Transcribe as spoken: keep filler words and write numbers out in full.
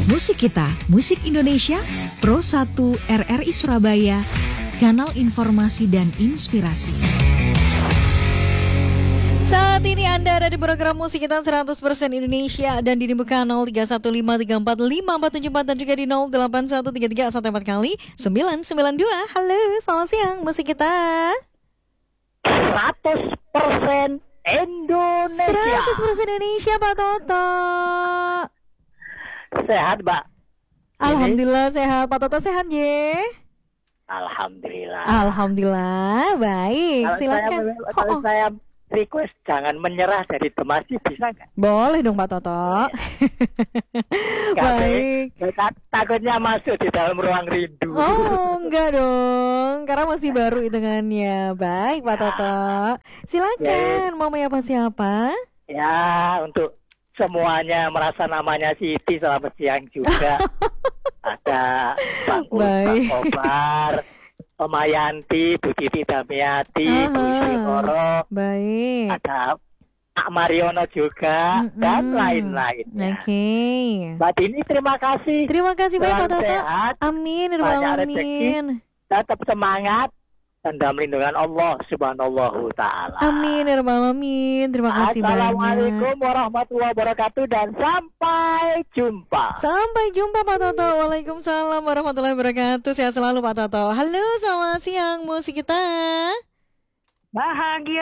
Musik Kita, Musik Indonesia, Pro satu R R I Surabaya, kanal informasi dan inspirasi. Saat ini Anda ada di program Musik Kita seratus persen Indonesia dan dibuka nol tiga satu lima tiga empat lima empat tujuh empat dan juga di nol delapan satu tiga tiga satu empat kali sembilan sembilan dua. Halo, selamat siang Musik Kita. seratus persen Indonesia. seratus persen Indonesia Pak Toto. Sehat, Mbak? Alhamdulillah sehat. Pak Toto sehat ye? Alhamdulillah. Alhamdulillah, baik. Kalau Silakan. Saya, kalau Oh, oh. saya request jangan menyerah dari Demasi, bisa nggak? Boleh dong Pak Toto. Baik. Tak, takutnya masuk di dalam ruang rindu. Oh, enggak dong. Karena masih baru hitungannya. Baik Pak Toto. Silakan. Mau apa siapa? Ya, untuk semuanya merasa namanya Siti, selamat siang juga. Ada Bang Ulfa Kobar, Omayanti, Bu Titi Damiati, Aha. Bu Siloro, Baik. ada Pak Mariono juga, Mm-mm. dan lain-lainnya. Oke. Mbak Dini, terima kasih. Terima kasih banyak Pak Selalu Toto. sehat, Amin. Ya Rabbal banyak rezeki, Alamin. tetap semangat, dan dalam lindungan Allah Subhanahu Ta'ala. Amin. Ya Rabbal Alamin. Terima kasih banyak. Assalamualaikum warahmatullahi wabarakatuh, dan sampai jumpa. Sampai jumpa Pak Toto. Waalaikumsalam warahmatullahi wabarakatuh. Sehat selalu Pak Toto. Halo, selamat siang Musik Kita. Bahagia.